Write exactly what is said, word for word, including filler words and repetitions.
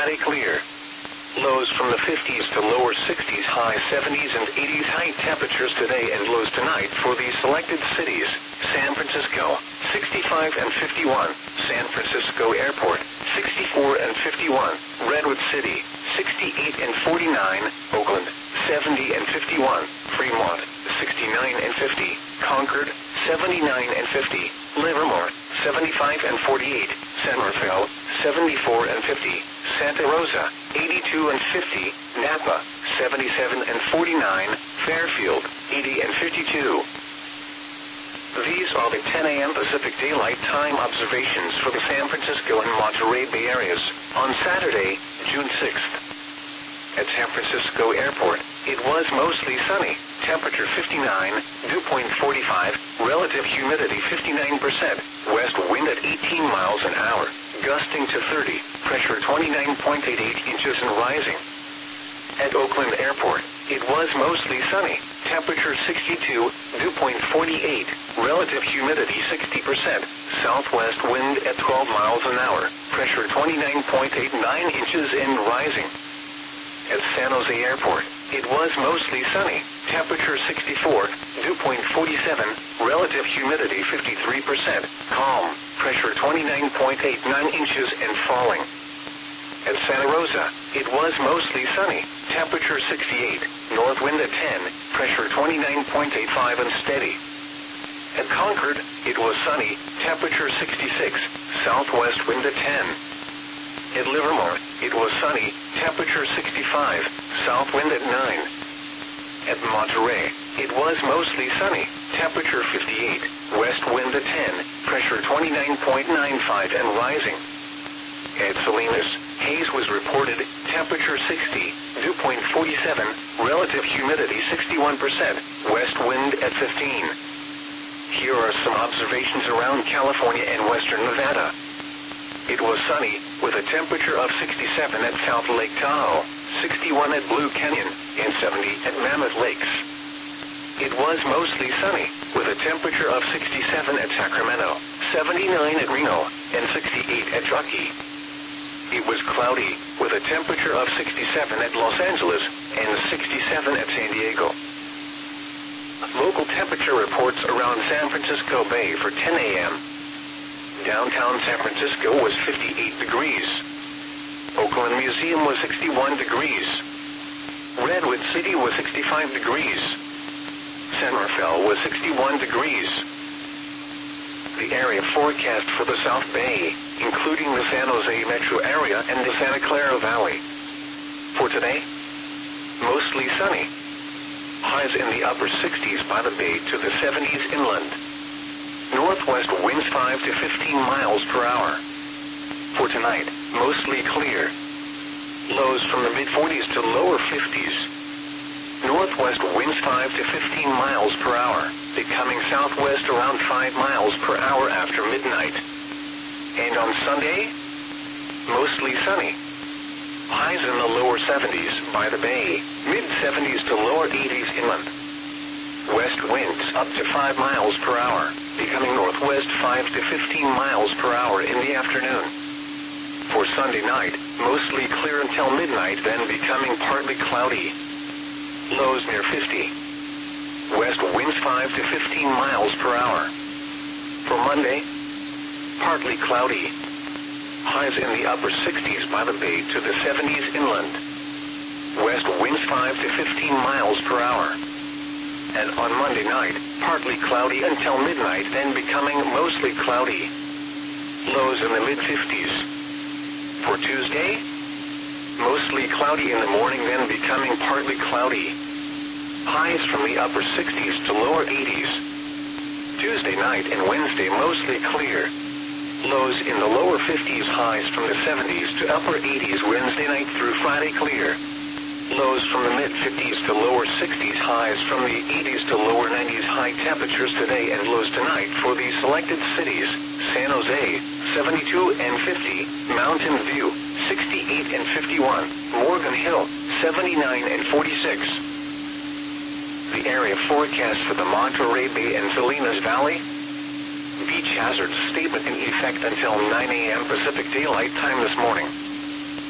Friday clear. Lows from the fifties to lower sixties, high seventies and eighties. High temperatures today and lows tonight for the selected cities. San Francisco, sixty-five and fifty-one. San Francisco Airport, sixty-four and fifty-one. Redwood City, sixty-eight and forty-nine. Oakland, seventy and fifty-one. Fremont, sixty-nine and fifty. Concord, seventy-nine and fifty. Livermore, seventy-five and forty-eight. San Rafael, seventy-four and fifty. Santa Rosa, eighty-two and fifty. Napa, seventy-seven and forty-nine. Fairfield, eighty and fifty-two. These are the ten a m Pacific Daylight Time observations for the San Francisco and Monterey Bay areas on Saturday, June sixth. At San Francisco Airport, it was mostly sunny. Temperature fifty-nine, dew point forty-five, relative humidity fifty-nine percent, west wind at eighteen miles an hour, gusting to thirty, pressure twenty-nine point eight eight inches and rising. At Oakland Airport, it was mostly sunny. Temperature sixty-two, dew point forty-eight, relative humidity sixty percent, southwest wind at twelve miles an hour, pressure twenty-nine point eight nine inches and rising. At San Jose Airport, it was mostly sunny. Temperature sixty-four, dew point forty-seven, relative humidity fifty-three percent, calm, pressure twenty-nine point eight nine inches and falling. At Santa Rosa, it was mostly sunny. Temperature sixty-eight, north wind at ten, pressure twenty-nine point eight five and steady. At Concord, it was sunny. Temperature sixty-six, southwest wind at ten. At Livermore, it was sunny. Temperature sixty-five, south wind at nine. At Monterey, it was mostly sunny. Temperature fifty-eight, west wind at ten, pressure twenty-nine point nine five and rising. At Salinas, haze was reported. Temperature sixty, dew point forty-seven, relative humidity sixty-one percent, west wind at fifteen. Here are some observations around California and western Nevada. It was sunny, with a temperature of sixty-seven at South Lake Tahoe, sixty-one at Blue Canyon, and seventy at Mammoth Lakes. It was mostly sunny, with a temperature of sixty-seven at Sacramento, seventy-nine at Reno, and sixty-eight at Truckee. It was cloudy, with a temperature of sixty-seven at Los Angeles, and sixty-seven at San Diego. Local temperature reports around San Francisco Bay for ten a m Downtown San Francisco was fifty-eight degrees. Oakland Museum was sixty-one degrees. Redwood City was sixty-five degrees. San Rafael was sixty-one degrees. The area forecast for the South Bay, including the San Jose metro area and the Santa Clara Valley. For today, mostly sunny. Highs in the upper sixties by the bay to the seventies inland. Northwest winds five to fifteen miles per hour. For tonight, mostly clear. Lows from the mid-forties to lower fifties. Northwest winds five to fifteen miles per hour, becoming southwest around five miles per hour after midnight. And on Sunday, mostly sunny. Highs in the lower seventies by the bay, mid-seventies to lower eighties inland. West winds up to five miles per hour, becoming northwest five to fifteen miles per hour in the afternoon. For Sunday night, mostly clear until midnight, then becoming partly cloudy. Lows near fifty. West winds five to fifteen miles per hour. For Monday, partly cloudy. Highs in the upper sixties by the bay to the seventies inland. West winds five to fifteen miles per hour. And on Monday night, partly cloudy until midnight, then becoming mostly cloudy. Lows in the mid-fifties. For Tuesday, mostly cloudy in the morning, then becoming partly cloudy. Highs from the upper sixties to lower eighties. Tuesday night and Wednesday mostly clear. Lows in the lower fifties, highs from the seventies to upper eighties Wednesday night through Friday clear. Lows from the mid-fifties to lower sixties, highs from the eighties to lower nineties. High temperatures today and lows tonight for the selected cities: San Jose, seventy-two and fifty, Mountain View, sixty-eight and fifty-one, Morgan Hill, seventy-nine and forty-six. The area forecast for the Monterey Bay and Salinas Valley: beach hazard statement in effect until nine a m Pacific Daylight Time this morning.